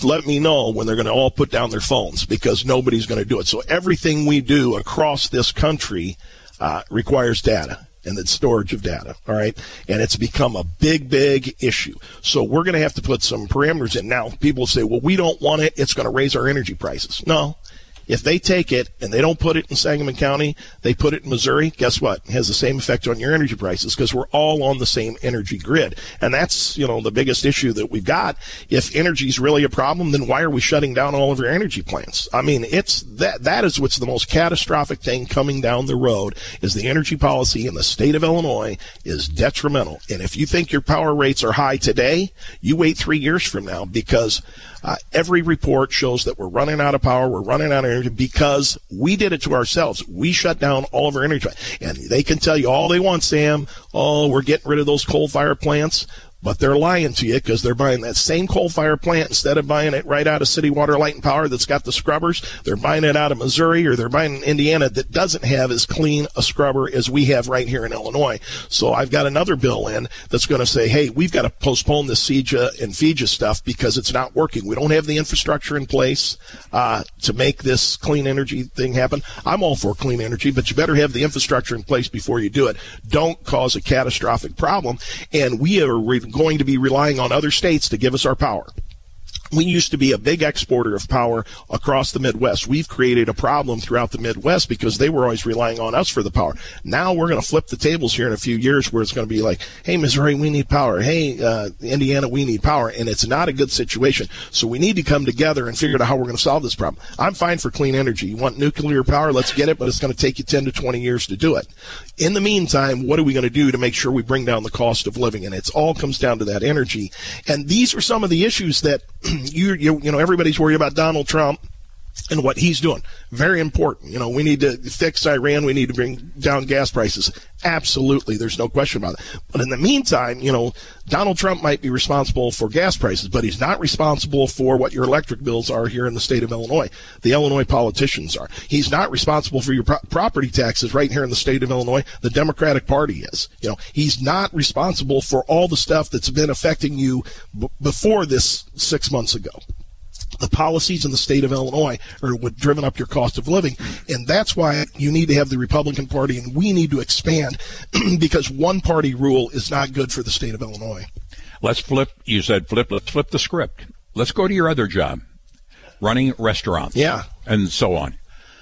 let me know when they're going to all put down their phones, because nobody's going to do it. So everything we do across this country requires data and the storage of data, all right? And it's become a big, big issue. So we're going to have to put some parameters in. Now, people say, well, we don't want it. It's going to raise our energy prices. No. If they take it and they don't put it in Sangamon County, they put it in Missouri, guess what? It has the same effect on your energy prices, because we're all on the same energy grid. And that's, the biggest issue that we've got. If energy is really a problem, then why are we shutting down all of our energy plants? I mean, that is what's the most catastrophic thing coming down the road, is the energy policy in the state of Illinois is detrimental. And if you think your power rates are high today, you wait 3 years from now, because every report shows that we're running out of power, we're running out of energy, because we did it to ourselves. We shut down all of our energy. And they can tell you all they want, Sam, we're getting rid of those coal-fired plants. But they're lying to you, because they're buying that same coal-fired plant. Instead of buying it right out of City Water, Light, and Power that's got the scrubbers, they're buying it out of Missouri, or they're buying it in Indiana that doesn't have as clean a scrubber as we have right here in Illinois. So I've got another bill in that's going to say, hey, we've got to postpone the CEJA and FEJA stuff because it's not working. We don't have the infrastructure in place to make this clean energy thing happen. I'm all for clean energy, but you better have the infrastructure in place before you do it. Don't cause a catastrophic problem. And we are going to be relying on other states to give us our power. We used to be a big exporter of power across the Midwest. We've created a problem throughout the Midwest because they were always relying on us for the power. Now we're going to flip the tables here in a few years, where it's going to be like, hey, Missouri, we need power. Hey, Indiana, we need power. And it's not a good situation. So we need to come together and figure out how we're going to solve this problem. I'm fine for clean energy. You want nuclear power? Let's get it, but it's going to take you 10 to 20 years to do it. In the meantime, what are we going to do to make sure we bring down the cost of living? And it all comes down to that energy. And these are some of the issues that everybody's worried about Donald Trump and what he's doing. Very important. We need to fix Iran. We need to bring down gas prices. Absolutely. There's no question about it. But in the meantime, Donald Trump might be responsible for gas prices, but he's not responsible for what your electric bills are here in the state of Illinois. The Illinois politicians are. He's not responsible for your property taxes right here in the state of Illinois. The Democratic Party is. He's not responsible for all the stuff that's been affecting you before this 6 months ago. The policies in the state of Illinois are what driven up your cost of living, and that's why you need to have the Republican Party, and we need to expand, because one-party rule is not good for the state of Illinois. Let's flip the script. Let's go to your other job, running restaurants. Yeah. And so on.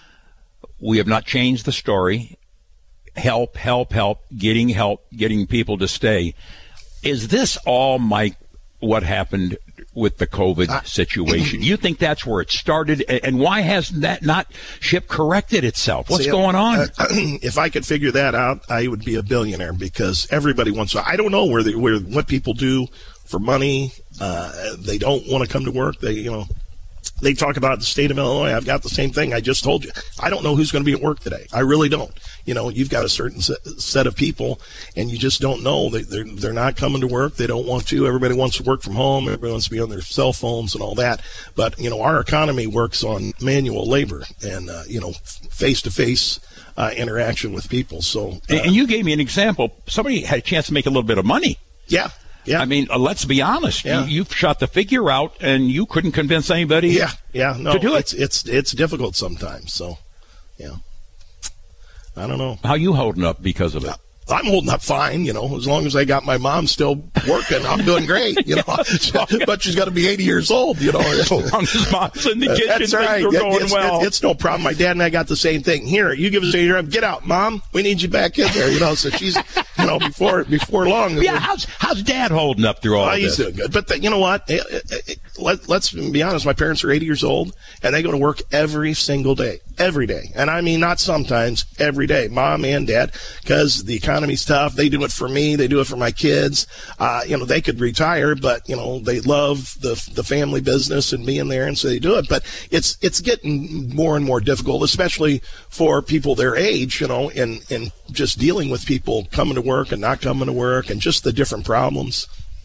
We have not changed the story. Help, getting people to stay. Is this all, Mike, what happened with the COVID situation? You think that's where it started? And why hasn't that ship corrected itself? What's going on? If I could figure that out, I would be a billionaire, because everybody wants to. I don't know what people do for money. They don't want to come to work. They talk about the state of Illinois. I've got the same thing. I just told you. I don't know who's going to be at work today. I really don't. You've got a certain set of people, and you just don't know. They're not coming to work. They don't want to. Everybody wants to work from home. Everybody wants to be on their cell phones and all that. But, our economy works on manual labor and, face-to-face interaction with people. So, and you gave me an example. Somebody had a chance to make a little bit of money. Yeah. Yeah. I mean, let's be honest. Yeah. You've shot the figure out, and you couldn't convince anybody to do it. It's difficult sometimes. So, yeah. I don't know. How you holding up because of it? I'm holding up fine, as long as I got my mom still working, I'm doing great, but she's got to be 80 years old, As long as mom's in the kitchen, that's right. Things are going well. It's no problem. My dad and I got the same thing. Here, you give us a get out, Mom. We need you back in there, so she's, before long. Yeah, how's Dad holding up through all this? He's doing good. But you know what? Let's be honest. My parents are 80 years old, and they go to work every single day. Every day. And I mean, not sometimes, every day. Mom and Dad, because the economy's tough. They do it for me. They do it for my kids. They could retire, but, they love the family business and being there, and so they do it. But it's getting more and more difficult, especially for people their age, and just dealing with people coming to work and not coming to work and just the different problems.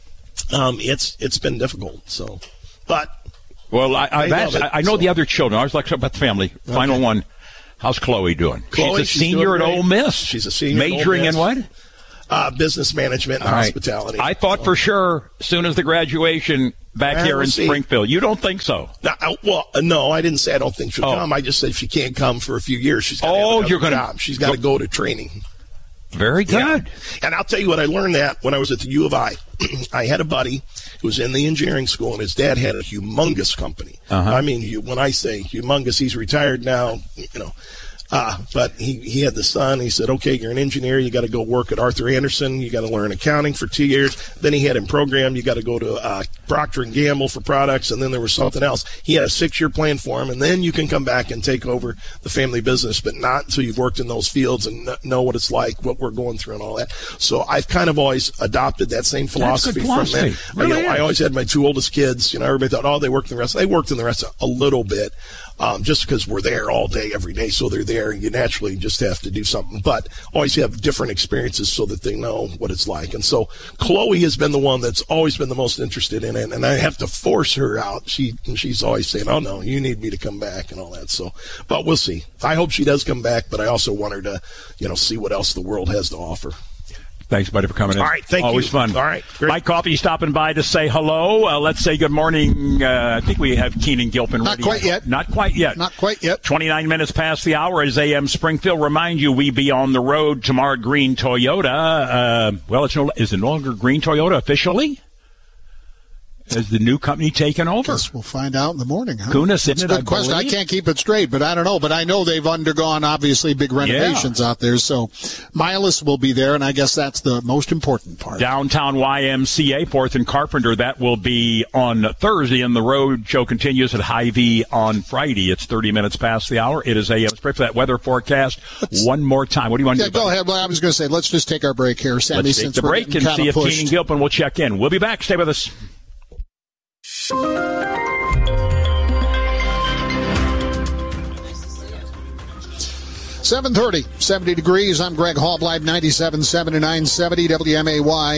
It's been difficult. So, but. Well, I know the other children. I was like about the family. Final one. How's Chloe doing? Chloe, she's a senior at Ole Miss. She's a senior. Majoring in what? Business management and hospitality. I thought for sure, as soon as the graduation, back here in Springfield. You don't think so? No, I didn't say I don't think she'll come. I just said she can't come for a few years. She's got to have a job. She's got to go to training. Very good. Yeah. And I'll tell you what, I learned that when I was at the U of I. I had a buddy who was in the engineering school, and his dad had a humongous company. I mean, when I say humongous, he's retired now, but he had the son. He said, okay, you're an engineer. You got to go work at Arthur Anderson. You got to learn accounting for 2 years. Then he had him programmed. You got to go to Procter & Gamble for products. And then there was something else. He had a 6-year plan for him. And then you can come back and take over the family business, but not until you've worked in those fields and know what it's like, what we're going through and all that. So I've kind of always adopted that same philosophy from them. Really I always had my 2 oldest kids. Everybody thought, they worked in the restaurant. They worked in the restaurant a little bit. Just because we're there all day, every day, so they're there, and you naturally just have to do something. But always have different experiences so that they know what it's like. And so Chloe has been the one that's always been the most interested in it, and I have to force her out. She's always saying, oh, no, you need me to come back and all that. So, but we'll see. I hope she does come back, but I also want her to, see what else the world has to offer. Thanks, buddy, for coming in. All right, thank you. Always fun. All right, great. Mike Coffey stopping by to say hello. Let's say good morning. I think we have Keenan Gilpin ready. Not quite yet. 29 minutes past the hour as AM Springfield. Remind you, we be on the road tomorrow. Green Toyota. Is it no longer Green Toyota officially? Has the new company taken over? Guess we'll find out in the morning. Huh? Kunis, That's a good question. I can't keep it straight, but I don't know. But I know they've undergone, obviously, big renovations out there. So Milas will be there, and I guess that's the most important part. Downtown YMCA, 4th and Carpenter. That will be on Thursday, and the road show continues at Hy-Vee on Friday. It's 30 minutes past the hour. It is AM Springfield. That weather forecast one more time. What do you want to do? Go ahead. Well, I was going to say, let's just take our break here, Sammy. Let's take the break and see if Keenan Gilpin will check in. We'll be back. Stay with us. 7:30, 70 degrees. I'm Greg Hallblide, 97.7 to 970 WMAY.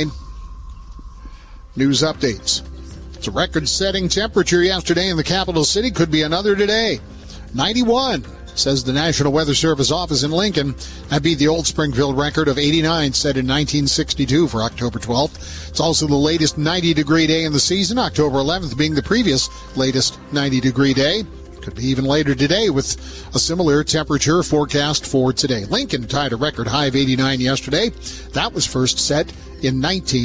News updates. It's a record-setting temperature yesterday in the capital city. Could be another today. 91, says the National Weather Service office in Lincoln. That beat the old Springfield record of 89 set in 1962 for October 12th. It's also the latest 90-degree day in the season, October 11th being the previous latest 90-degree day. Could be even later today with a similar temperature forecast for today. Lincoln tied a record high of 89 yesterday. That was first set in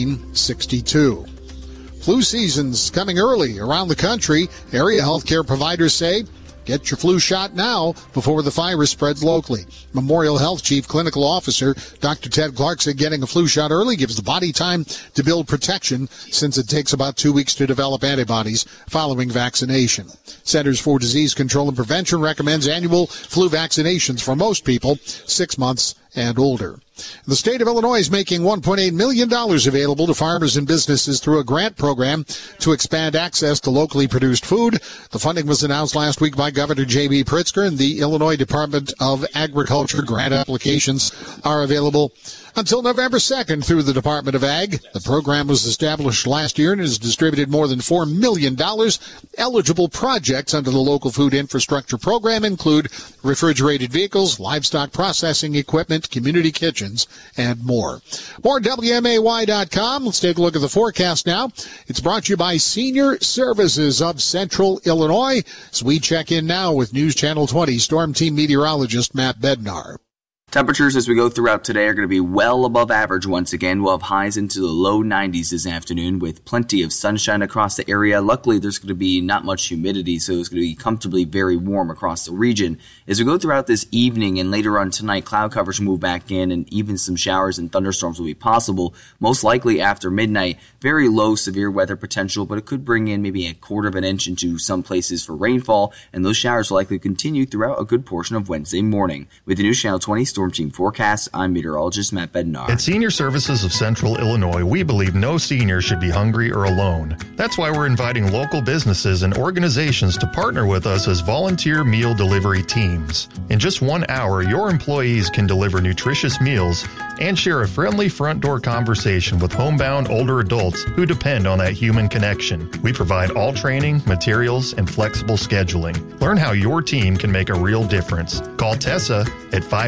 1962. Flu season's coming early around the country. Area healthcare providers say, get your flu shot now before the virus spreads locally. Memorial Health Chief Clinical Officer Dr. Ted Clark said getting a flu shot early gives the body time to build protection since it takes about 2 weeks to develop antibodies following vaccination. Centers for Disease Control and Prevention recommends annual flu vaccinations for most people 6 months and older. The state of Illinois is making $1.8 million available to farmers and businesses through a grant program to expand access to locally produced food. The funding was announced last week by Governor J.B. Pritzker, and the Illinois Department of Agriculture grant applications are available until November 2nd through the Department of Ag. The program was established last year and has distributed more than $4 million. Eligible projects under the local food infrastructure program include refrigerated vehicles, livestock processing equipment, community kitchens, and more. More at WMAY.com. Let's take a look at the forecast now. It's brought to you by Senior Services of Central Illinois. So we check in now with News Channel 20 Storm Team meteorologist Matt Bednar. Temperatures as we go throughout today are going to be well above average once again. We'll have highs into the low 90s this afternoon with plenty of sunshine across the area. Luckily, there's going to be not much humidity, so it's going to be comfortably very warm across the region. As we go throughout this evening and later on tonight, cloud coverage will move back in and even some showers and thunderstorms will be possible, most likely after midnight. Very low severe weather potential, but it could bring in maybe a quarter of an inch into some places for rainfall, and those showers will likely continue throughout a good portion of Wednesday morning. With the News Channel 20 Storm Team forecast, I'm meteorologist Matt Bednar. At Senior Services of Central Illinois, we believe no senior should be hungry or alone. That's why we're inviting local businesses and organizations to partner with us as volunteer meal delivery teams. In just 1 hour, your employees can deliver nutritious meals and share a friendly front door conversation with homebound older adults who depend on that human connection. We provide all training, materials, and flexible scheduling. Learn how your team can make a real difference. Call Tessa at 528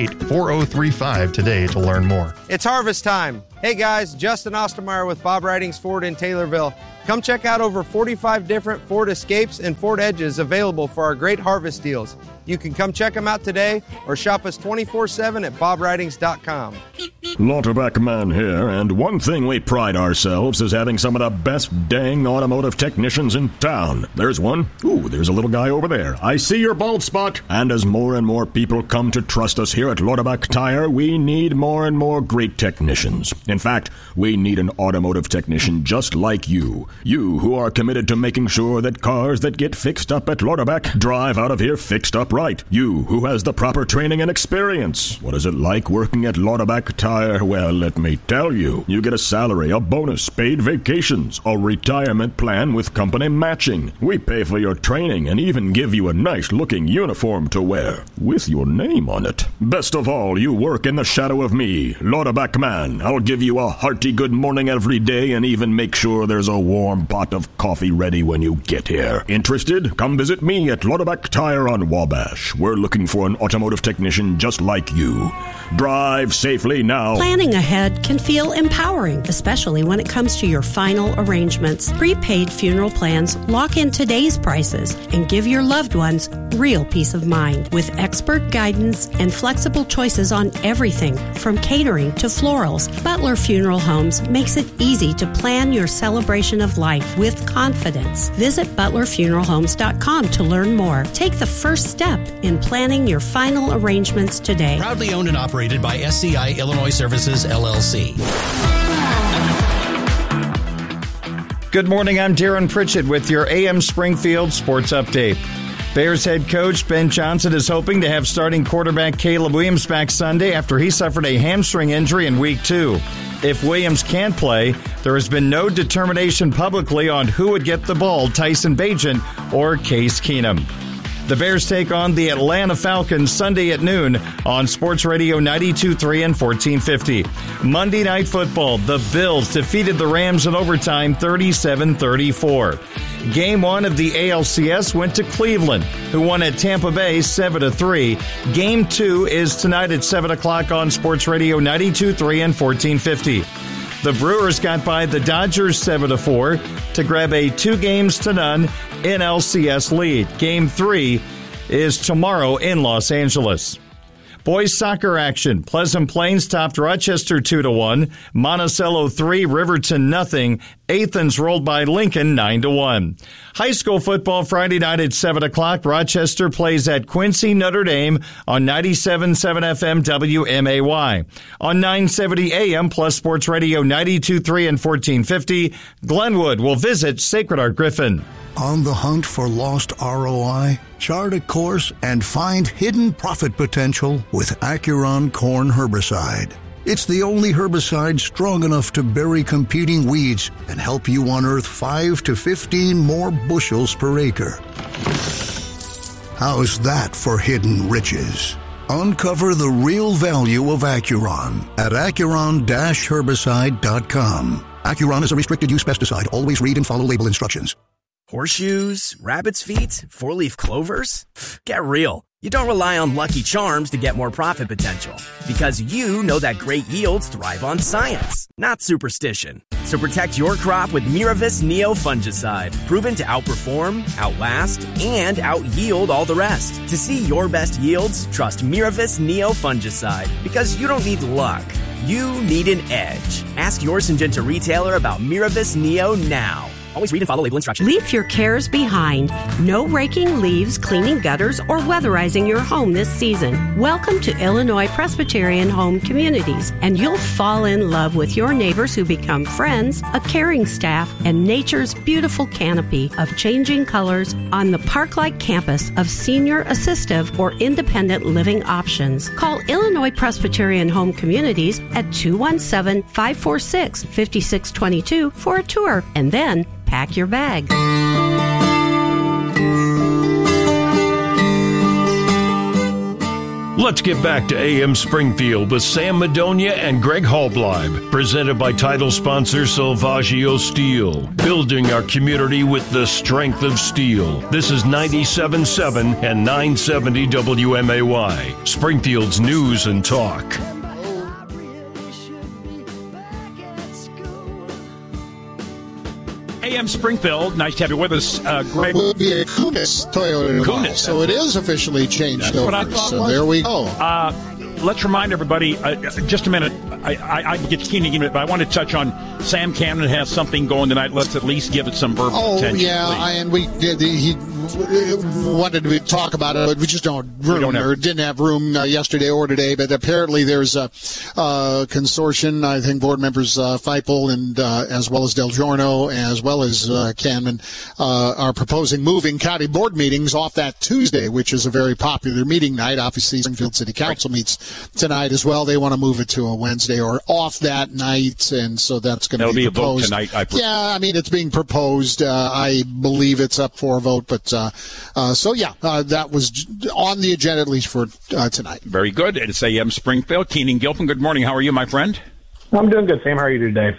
888-4035 today to learn more. It's harvest time. Hey guys, Justin Ostermeyer with Bob Ridings Ford in Taylorville. Come check out over 45 different Ford Escapes and Ford Edges available for our great harvest deals. You can come check them out today or shop us 24/7 at bobridings.com. Lauterbach Man here, and one thing we pride ourselves is having some of the best dang automotive technicians in town. There's one. Ooh, there's a little guy over there. I see your bald spot. And as more and more people come to trust us here at Lauterbach Tire, we need more and more great technicians. In fact, we need an automotive technician just like you. You who are committed to making sure that cars that get fixed up at Lauterbach drive out of here fixed up right. You who has the proper training and experience. What is it like working at Lauterbach Tire? Well, let me tell you. You get a salary, a bonus, paid vacations, a retirement plan with company matching. We pay for your training and even give you a nice-looking uniform to wear with your name on it. Best of all, you work in the shadow of me, Lauterbach Man. I'll give you a hearty good morning every day and even make sure there's a warm pot of coffee ready when you get here. Interested? Come visit me at Lauterbach Tire on Wabash. We're looking for an automotive technician just like you. Drive safely now. Planning ahead can feel empowering, especially when it comes to your final arrangements. Prepaid funeral plans lock in today's prices and give your loved ones real peace of mind. With expert guidance and flexible choices on everything from catering to florals, Butler Funeral Homes makes it easy to plan your celebration of life with confidence. Visit butlerfuneralhomes.com to learn more. Take the first step in planning your final arrangements today. Proudly owned and operated by SCI Illinois Services, LLC. Good morning, I'm Darren Pritchett with your AM Springfield Sports Update. Bears head coach Ben Johnson is hoping to have starting quarterback Caleb Williams back Sunday after he suffered a hamstring injury in Week 2. If Williams can't play, there has been no determination publicly on who would get the ball, Tyson Bagent or Case Keenum. The Bears take on the Atlanta Falcons Sunday at noon on Sports Radio 92.3 and 1450. Monday Night Football, the Bills defeated the Rams in overtime 37-34. Game 1 of the ALCS went to Cleveland, who won at Tampa Bay 7-3. Game 2 is tonight at 7 o'clock on Sports Radio 92.3 and 1450. The Brewers got by the Dodgers 7-4 to grab a 2-0 NLCS lead. Game 3 is tomorrow in Los Angeles. Boys soccer action. Pleasant Plains topped Rochester 2-1. Monticello 3, Riverton 0. Athens rolled by Lincoln 9-1. High school football Friday night at 7 o'clock. Rochester plays at Quincy Notre Dame on 97.7 FM WMAY. On 970 AM plus Sports Radio 92.3 and 1450, Glenwood will visit Sacred Heart Griffin. On the hunt for lost ROI? Chart a course and find hidden profit potential with Acuron Corn Herbicide. It's the only herbicide strong enough to bury competing weeds and help you unearth 5 to 15 more bushels per acre. How's that for hidden riches? Uncover the real value of Acuron at Acuron-herbicide.com. Acuron is a restricted use pesticide. Always read and follow label instructions. Horseshoes, rabbit's feet, four-leaf clovers? Get real. You don't rely on Lucky Charms to get more profit potential because you know that great yields thrive on science, not superstition. So protect your crop with Miravis Neo Fungicide, proven to outperform, outlast, and out-yield all the rest. To see your best yields, trust Miravis Neo Fungicide because you don't need luck. You need an edge. Ask your Syngenta retailer about Miravis Neo now. Always read and follow label instructions. Leave your cares behind. No raking leaves, cleaning gutters, or weatherizing your home this season. Welcome to Illinois Presbyterian Home Communities, and you'll fall in love with your neighbors who become friends, a caring staff, and nature's beautiful canopy of changing colors on the park-like campus of senior assistive or independent living options. Call Illinois Presbyterian Home Communities at 217-546-5622 for a tour, and then pack your bag. Let's get back to AM Springfield with Sam Madonia and Greg Hallbleib, presented by title sponsor Salvaggio Steel, building our community with the strength of steel. This is 97.7 and 970 WMAY, Springfield's news and talk. AM Springfield, nice to have you with us, Greg. Will be a Kunis Toyota Corolla, so it is officially changed over. So there we go. Let's remind everybody, just a minute, I get keen to give it, but I want to touch on Sam Camden has something going tonight. Let's at least give it some verbal attention. And we did. He wanted to talk about it, but we just didn't have room yesterday or today. But apparently there's a consortium. I think board members Feipel and as well as Del Giorno, as well as Canman, are proposing moving county board meetings off that Tuesday, which is a very popular meeting night. Obviously, Springfield City Council meets tonight as well. They want to move it to a Wednesday or off that night, and so that's going to be proposed. A vote tonight. It's being proposed. I believe it's up for a vote, but that was on the agenda at least for tonight. Very good. It's AM Springfield. Keenan Gilpin, good morning. How are you, my friend? I'm doing good, Sam. How are you today?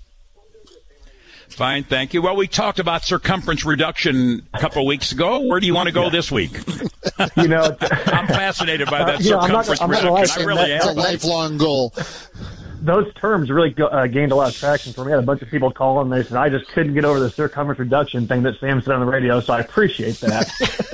Fine, thank you. Well, we talked about circumference reduction a couple of weeks ago. Where do you want to go this week? I'm fascinated by that circumference reduction. I really am. It's a lifelong goal. Those terms really gained a lot of traction for me. I had a bunch of people call and they said, I just couldn't get over the circumference reduction thing that Sam said on the radio, so I appreciate that.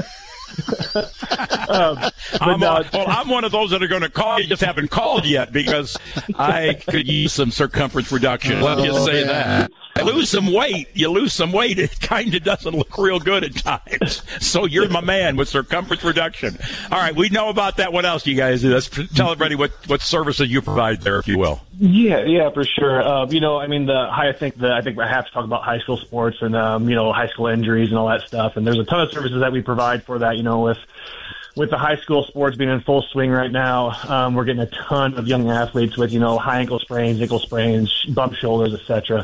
I'm one of those that are going to call. You just haven't called yet because I could use some circumference reduction. Let's just say that. You lose some weight. It kind of doesn't look real good at times. So you're my man with circumference reduction. All right, we know about that. What else do you guys do? Let's tell everybody what services you provide there, if you will. Yeah, for sure. I think I have to talk about high school sports and high school injuries and all that stuff. And there's a ton of services that we provide for that. With the high school sports being in full swing right now, we're getting a ton of young athletes with high ankle sprains, bump shoulders, etc.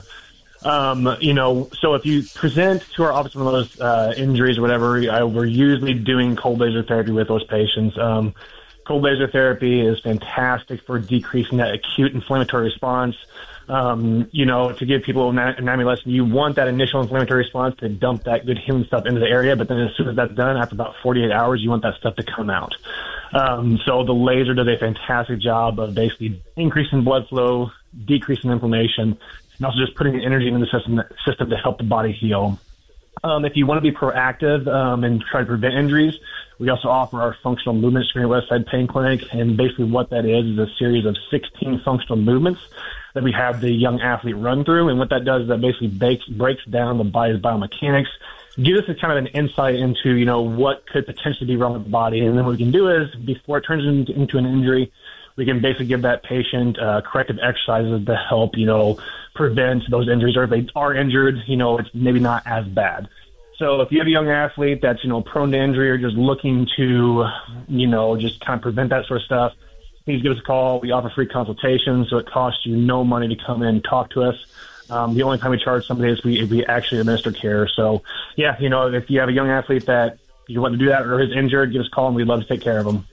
So if you present to our office one of those injuries or whatever, we're usually doing cold laser therapy with those patients. Cold laser therapy is fantastic for decreasing that acute inflammatory response. To give people an anatomy lesson, you want that initial inflammatory response to dump that good healing stuff into the area, but then as soon as that's done, after about 48 hours, you want that stuff to come out. So the laser does a fantastic job of basically increasing blood flow, decreasing inflammation, and also just putting energy into the system to help the body heal. If you want to be proactive and try to prevent injuries, we also offer our functional movement screen at Westside Pain Clinic, and basically what that is a series of 16 functional movements that we have the young athlete run through, and what that does is that basically breaks down the body's biomechanics, gives us a kind of an insight into, what could potentially be wrong with the body, and then what we can do is, before it turns into an injury, we can basically give that patient corrective exercises to help, prevent those injuries, or if they are injured, it's maybe not as bad. So if you have a young athlete that's, prone to injury or just looking to, just kind of prevent that sort of stuff, please give us a call. We offer free consultations, so it costs you no money to come in and talk to us. The only time we charge somebody is if we actually administer care. So, if you have a young athlete that you want to do that or is injured, give us a call, and we'd love to take care of them.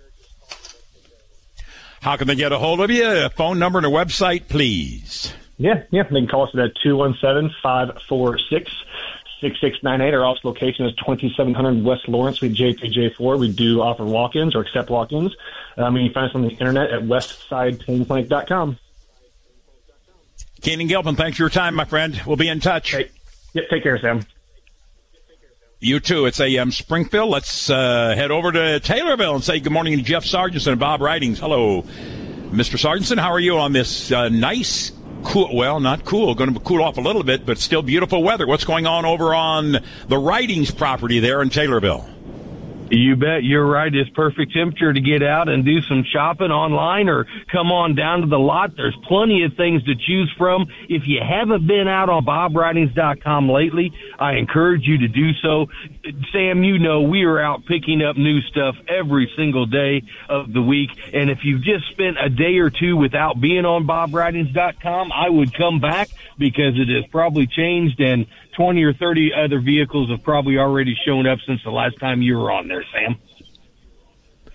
How can they get a hold of you? A phone number and a website, please. Yeah. They can call us at 217-546-6698. Our office location is 2700 West Lawrence Street, J3J4. We do offer walk-ins or accept walk-ins. You can find us on the internet at westsidepainclinic.com. Keenan Gilpin, thanks for your time, my friend. We'll be in touch. Take care, Sam. You too. It's AM Springfield. Let's head over to Taylorville and say good morning to Jeff Sargentson and Bob Ridings. Hello, Mr. Sargentson. How are you on this nice, cool, well, not cool, going to cool off a little bit, but still beautiful weather? What's going on over on the Ridings property there in Taylorville? You bet. You're right. It's perfect temperature to get out and do some shopping online or come on down to the lot. There's plenty of things to choose from. If you haven't been out on BobRidings.com lately, I encourage you to do so. Sam, we are out picking up new stuff every single day of the week. And if you've just spent a day or two without being on BobRidings.com, I would come back because it has probably changed, and 20 or 30 other vehicles have probably already shown up since the last time you were on there, Sam.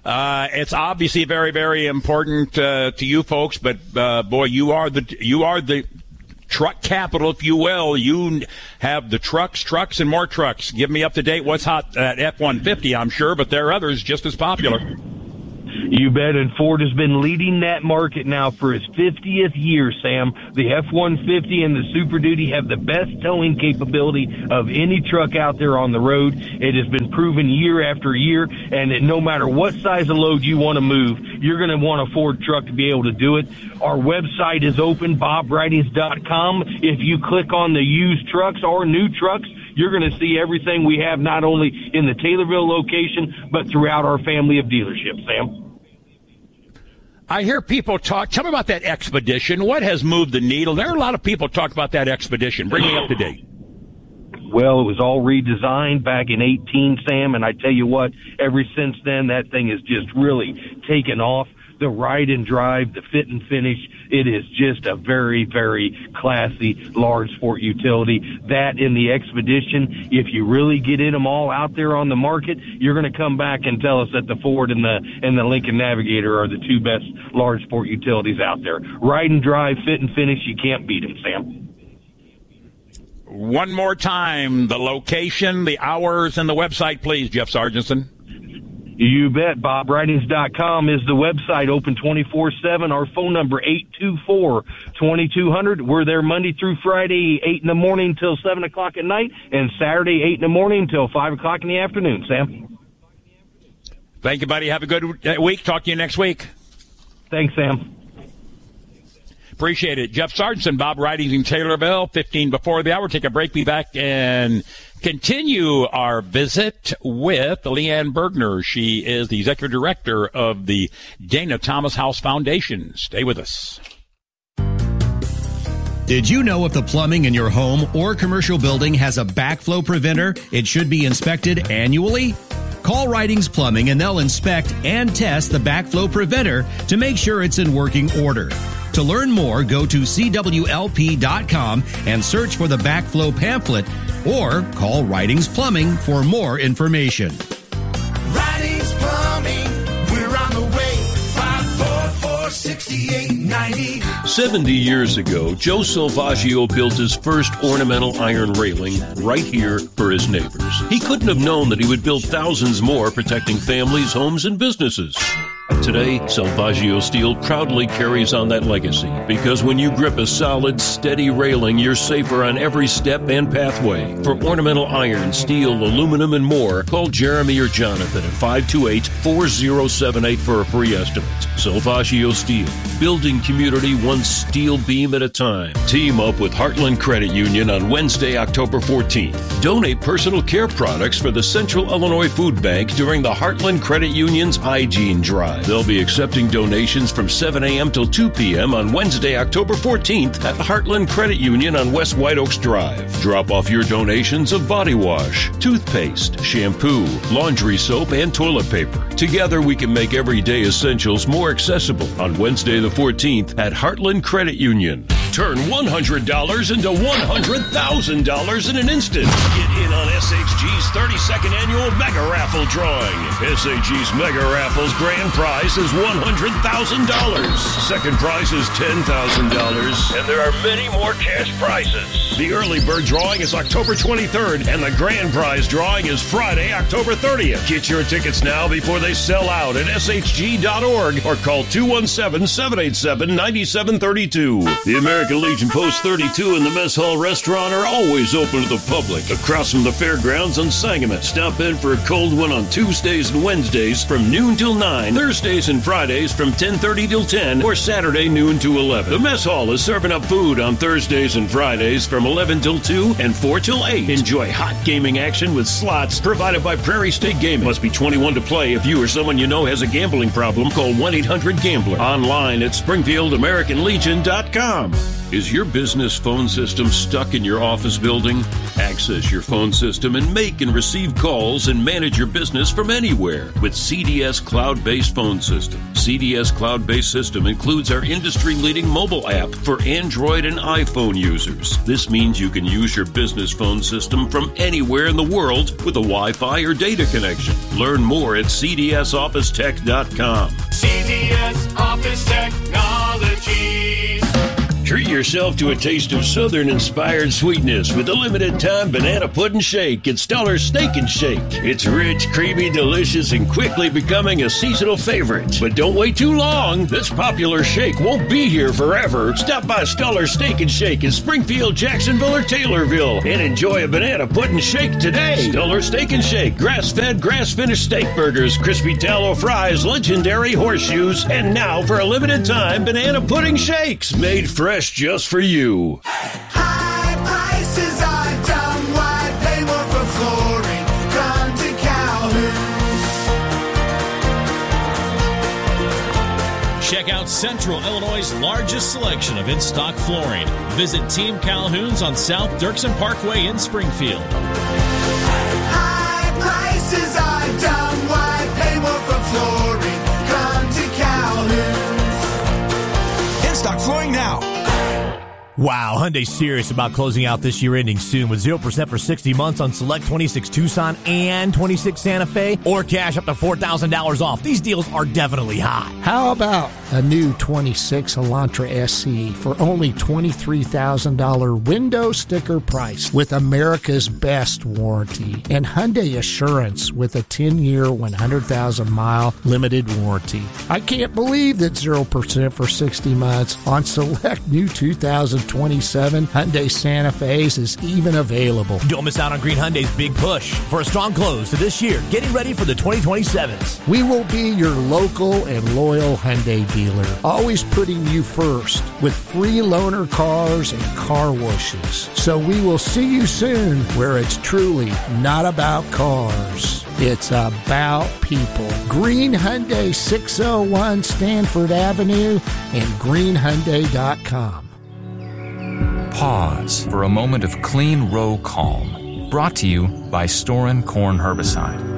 It's obviously very, very important to you folks, but boy, you are the truck capital, if you will. You have the trucks, and more trucks. Give me up to date. What's hot at F-150? I'm sure, but there are others just as popular. You bet, and Ford has been leading that market now for its 50th year, Sam. The F-150 and the Super Duty have the best towing capability of any truck out there on the road. It has been proven year after year, and that no matter what size of load you want to move, you're going to want a Ford truck to be able to do it. Our website is open, bobridings.com. If you click on the used trucks or new trucks, you're going to see everything we have, not only in the Taylorville location, but throughout our family of dealerships, Sam. I hear people talk. Tell me about that Expedition. What has moved the needle? There are a lot of people talk about that Expedition. Bring me up to date. Well, it was all redesigned back in 18, Sam, and I tell you what, ever since then, that thing has just really taken off. The ride and drive, the fit and finish, it is just a very, very classy large sport utility. That in the Expedition, if you really get in them all out there on the market, you're going to come back and tell us that the Ford and the Lincoln Navigator are the two best large sport utilities out there. Ride and drive, fit and finish, you can't beat them, Sam. One more time, the location, the hours, and the website, please, Jeff Sargentson. You bet. BobRidings.com is the website, open 24/7. Our phone number, 824-2200. We're there Monday through Friday, 8 in the morning till 7 o'clock at night, and Saturday, 8 in the morning till 5 o'clock in the afternoon, Sam. Thank you, buddy. Have a good week. Talk to you next week. Thanks, Sam. Appreciate it. Jeff Sargentson, Bob Ridings in Taylorville, 15 before the hour. Take a break. Be back and continue our visit with Leanne Bergner. She is the executive director of the Dana Thomas House Foundation. Stay with us. Did you know if the plumbing in your home or commercial building has a backflow preventer, it should be inspected annually? Call Ridings Plumbing and they'll inspect and test the backflow preventer to make sure it's in working order. To learn more, go to CWLP.com and search for the backflow pamphlet or call Ridings Plumbing for more information. Ridings Plumbing, we're on the way. 544-6890. 70 years ago, Joe Salvaggio built his first ornamental iron railing right here for his neighbors. He couldn't have known that he would build thousands more, protecting families, homes, and businesses. Today, Salvaggio Steel proudly carries on that legacy, because when you grip a solid, steady railing, you're safer on every step and pathway. For ornamental iron, steel, aluminum, and more, call Jeremy or Jonathan at 528-4078 for a free estimate. Salvaggio Steel, building community one steel beam at a time. Team up with Heartland Credit Union on Wednesday, October 14th. Donate personal care products for the Central Illinois Food Bank during the Heartland Credit Union's Hygiene Drive. They'll be accepting donations from 7 a.m. till 2 p.m. on Wednesday, October 14th at the Heartland Credit Union on West White Oaks Drive. Drop off your donations of body wash, toothpaste, shampoo, laundry soap, and toilet paper. Together, we can make everyday essentials more accessible on Wednesday the 14th at Heartland Credit Union. Turn $100 into $100,000 in an instant. Get in on SHG's 32nd annual Mega Raffle drawing. SHG's Mega Raffle's grand prize is $100,000. Second prize is $10,000. And there are many more cash prizes. The early bird drawing is October 23rd, and the grand prize drawing is Friday, October 30th. Get your tickets now before they sell out at shg.org or call 217-787-9732. The American Legion Post 32 and the Mess Hall Restaurant are always open to the public. Across from the fairgrounds on Sangamon. Stop in for a cold one on Tuesdays and Wednesdays from noon till 9, Thursdays and Fridays from 10:30 till 10, or Saturday noon to 11. The Mess Hall is serving up food on Thursdays and Fridays from 11 till 2 and 4 till 8. Enjoy hot gaming action with slots provided by Prairie State Gaming. Must be 21 to play. If you or someone you know has a gambling problem, call 1-800-GAMBLER. Online at SpringfieldAmericanLegion.com. Is your business phone system stuck in your office building? Access your phone system and make and receive calls and manage your business from anywhere with CDS Cloud-Based Phone System. CDS Cloud-Based System includes our industry-leading mobile app for Android and iPhone users. This means you can use your business phone system from anywhere in the world with a Wi-Fi or data connection. Learn more at cdsofficetech.com. CDS Office Technologies. Treat yourself to a taste of Southern-inspired sweetness with a limited-time banana pudding shake at Stellar's Steak and Shake. It's rich, creamy, delicious, and quickly becoming a seasonal favorite. But don't wait too long. This popular shake won't be here forever. Stop by Stellar's Steak and Shake in Springfield, Jacksonville, or Taylorville and enjoy a banana pudding shake today. Stellar's Steak and Shake, grass-fed, grass-finished steak burgers, crispy tallow fries, legendary horseshoes, and now for a limited time, banana pudding shakes made fresh just for you. High prices are dumb. Why pay more for flooring? Come to Calhoun's. Check out Central Illinois' largest selection of in-stock flooring. Visit Team Calhoun's on South Dirksen Parkway in Springfield. High prices are dumb. Why pay more for flooring? Come to Calhoun's. In-stock flooring now. Wow, Hyundai's serious about closing out this year ending soon with 0% for 60 months on select 26 Tucson and 26 Santa Fe, or cash up to $4,000 off. These deals are definitely hot. How about a new 26 Elantra SE for only $23,000 window sticker price with America's best warranty and Hyundai Assurance with a 10-year, 100,000-mile limited warranty. I can't believe that 0% for 60 months on select new 2027 Hyundai Santa Fe's is even available. Don't miss out on Green Hyundai's big push for a strong close to this year, getting ready for the 2027s. We will be your local and loyal Hyundai dealer, always putting you first with free loaner cars and car washes. So we will see you soon where it's truly not about cars. It's about people. Green Hyundai 601 Stanford Avenue and greenhyundai.com. Pause for a moment of clean row calm. Brought to you by Storen Corn Herbicide.